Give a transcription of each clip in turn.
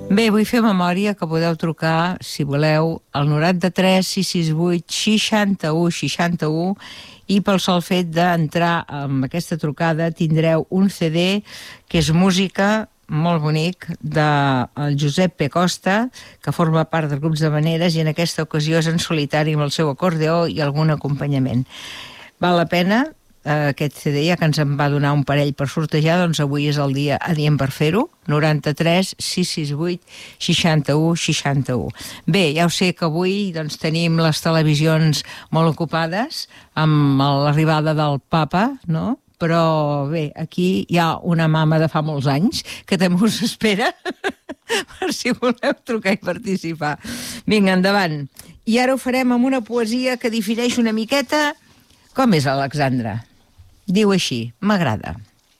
Bé, vull fer memòria que podeu trucar, si voleu, al 93 668 61 61 i pel sol fet d'entrar amb aquesta trucada tindreu un CD que és música molt bonic del Josep P. Costa, que forma part dels grups d'havaneres i en aquesta ocasió és en solitari amb el seu acordeó i algun acompanyament. Val la pena aquest CD, ja que ens en va donar un parell per sortejar, doncs avui és el dia adient per fer-ho, 93 668 61 61. Bé, ja ho sé que avui doncs, tenim les televisions molt ocupades amb l'arribada del papa, no? Però bé, aquí hi ha una mama de fa molts anys que també us espera per si voleu trucar i participar. Vinga, endavant. I ara ho farem amb una poesia que defineix una miqueta com és Alexandra. Diu així: m'agrada.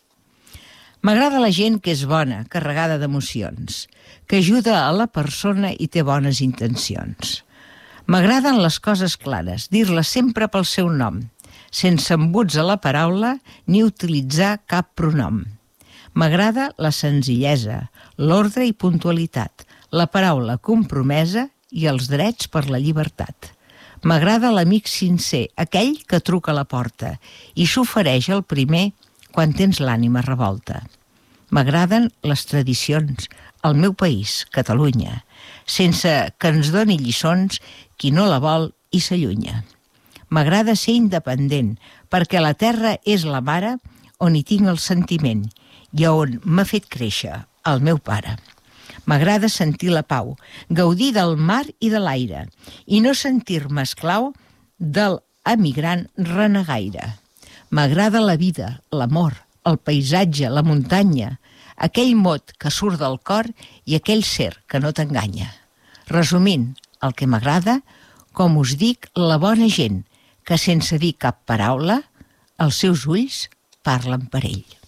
M'agrada la gent que és bona, carregada d'emocions, que ajuda a la persona i té bones intencions. M'agraden les coses clares, dir-les sempre pel seu nom, sense embuts a la paraula ni utilitzar cap pronom. M'agrada la senzillesa, l'ordre i puntualitat, la paraula compromesa i els drets per la llibertat. M'agrada l'amic sincer, aquell que truca a la porta i s'ofereix el primer quan tens l'ànima revolta. M'agraden les tradicions, el meu país, Catalunya, sense que ens doni lliçons qui no la vol i s'allunya. M'agrada ser independent, perquè la terra és la mare on hi tinc el sentiment i on m'ha fet créixer el meu pare. M'agrada sentir la pau, gaudir del mar i de l'aire i no sentir-me esclau del emigrant renegaire. M'agrada la vida, l'amor, el paisatge, la muntanya, aquell mot que surt del cor i aquell ser que no t'enganya. Resumint, el que m'agrada, com us dic, la bona gent, que sense dir cap paraula, els seus ulls parlen per ell.